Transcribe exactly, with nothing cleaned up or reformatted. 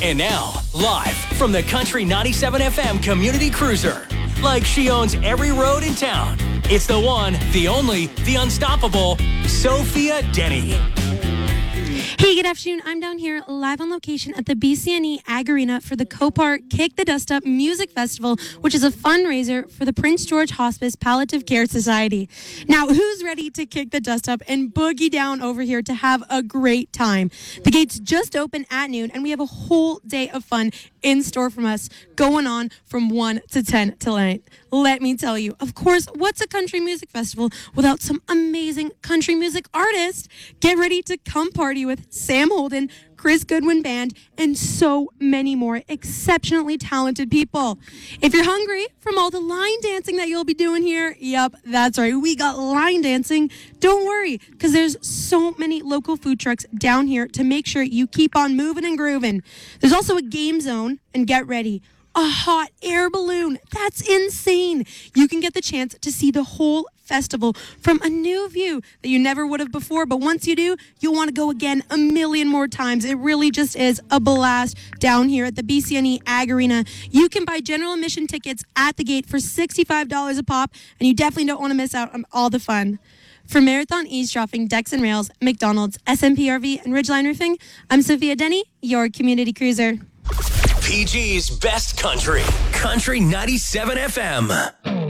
And now, live from the Country ninety-seven F M Community Cruiser. Like she owns every road in town. It's the one, the only, the unstoppable, Sophia Denny. Hey, good afternoon. I'm down here live on location at the B C N E Ag Arena for the Copart Kick the Dust Up Music Festival, which is a fundraiser for the Prince George Hospice Palliative Care Society. Now, who's ready to kick the dust up and boogie down over here to have a great time? The gates just open at noon, and we have a whole day of fun in store from us going on from one to ten tonight. Let me tell you, of course, what's a country music festival without some amazing country music artists? Get ready to come party with Sam Holden, Chris Goodwin Band, and so many more exceptionally talented people. If you're hungry from all the line dancing that you'll be doing here, yep, that's right, we got line dancing. Don't worry, because there's so many local food trucks down here to make sure you keep on moving and grooving. There's also a game zone, and get ready, a hot air balloon. That's insane. You can get the chance to see the whole festival from a new view that you never would have before, but once you do, you'll want to go again a million more times. It really just is a blast down here at the B C N E Ag Arena. You can buy general admission tickets at the gate for sixty-five dollars a pop, and you definitely don't want to miss out on all the fun. For Marathon Eavesdropping, Decks and Rails, McDonald's, S M P R V, and Ridgeline Roofing, I'm Sophia Denny, your community cruiser. P G's Best Country, Country ninety-seven F M.